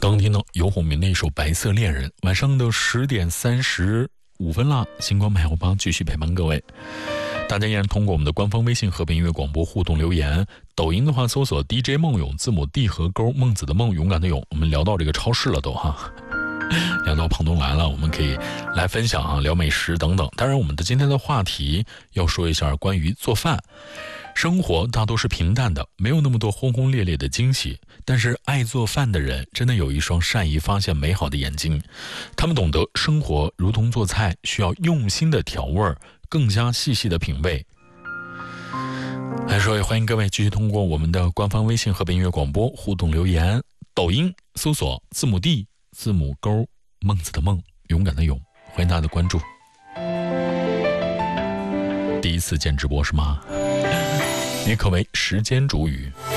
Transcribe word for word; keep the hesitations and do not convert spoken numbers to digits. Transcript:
刚听到游鸿明那首《白色恋人》，晚上的十点三十五分了，星光买后帮继续陪伴各位。大家依然通过我们的官方微信和平音乐广播互动留言，抖音的话搜索 D J 梦勇，字母 D 和勾，孟子的孟，勇敢的勇。我们聊到这个超市了都哈，聊到胖东来了，我们可以来分享啊，聊美食等等。当然我们的今天的话题要说一下关于做饭。生活大多是平淡的，没有那么多轰轰烈烈的惊喜，但是爱做饭的人真的有一双善于发现美好的眼睛，他们懂得生活如同做菜，需要用心的调味，更加细细的品味。来说也欢迎各位继续通过我们的官方微信和平音乐广播互动留言，抖音搜索字母 D 字母勾孟子的孟，勇敢的勇，欢迎大家的关注。第一次见直播是吗？也可为时间煮雨。